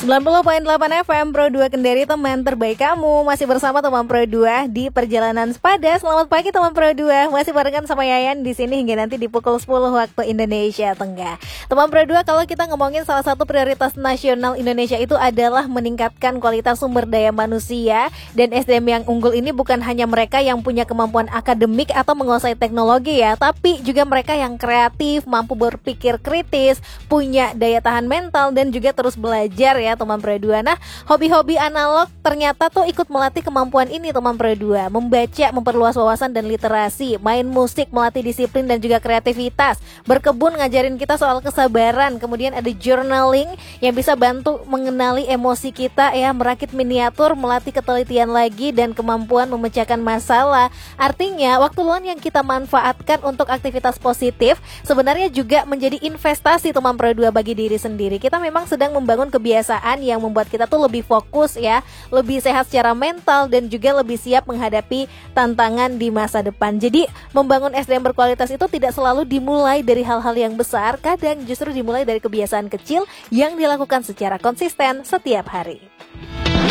90,8 FM Pro 2 Kendari, teman terbaik kamu. Masih bersama teman Pro 2 di perjalanan sepada. Selamat pagi teman Pro 2. Masih barengan sama Yayan di sini hingga nanti di pukul 10 waktu Indonesia Tengah. Teman Pro 2, kalau kita ngomongin salah satu prioritas nasional Indonesia itu adalah meningkatkan kualitas sumber daya manusia, dan SDM yang unggul ini bukan hanya mereka yang punya kemampuan akademik atau menguasai teknologi ya, tapi juga mereka yang kreatif, mampu berpikir kritis, punya daya tahan mental, dan juga terus belajar ya teman Pro 2. Nah, hobi-hobi analog ternyata tuh ikut melatih kemampuan ini teman Pro 2. Membaca, memperluas wawasan dan literasi, main musik melatih disiplin dan juga kreativitas, berkebun ngajarin kita soal kesabaran, kemudian ada journaling yang bisa bantu mengenali emosi kita ya, merakit miniatur melatih ketelitian lagi dan kemampuan memecahkan masalah. Artinya waktu luang yang kita manfaatkan untuk aktivitas positif sebenarnya juga menjadi investasi teman Pro 2 bagi diri sendiri. Kita memang sedang membangun kebiasaan yang membuat kita tuh lebih fokus ya, lebih sehat secara mental dan juga lebih siap menghadapi tantangan di masa depan. Jadi membangun SDM berkualitas itu tidak selalu dimulai dari hal-hal yang besar, kadang justru dimulai dari kebiasaan kecil yang dilakukan secara konsisten setiap hari.